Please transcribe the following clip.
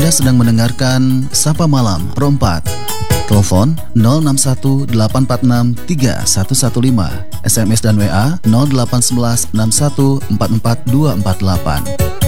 Anda sedang mendengarkan Sapa Malam Pro 4. Telepon 061-846-3115. SMS dan WA 0811 61 44 248.